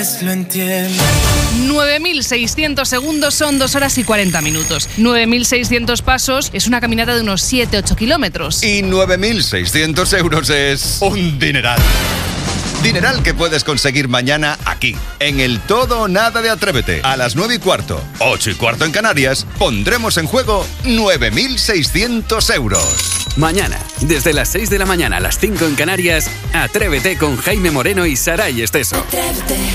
Lo entiendo. 9.600 segundos son 2 horas y 40 minutos. 9.600 pasos es una caminata de unos 7-8 kilómetros. Y 9.600 euros es un dineral. Dineral que puedes conseguir mañana aquí, en el Todo o Nada de Atrévete. A las 9:15, 8:15 en Canarias, pondremos en juego 9.600 euros. Mañana, desde las 6 de la mañana a las 5 en Canarias, Atrévete con Jaime Moreno y Saray Esteso. Atrévete.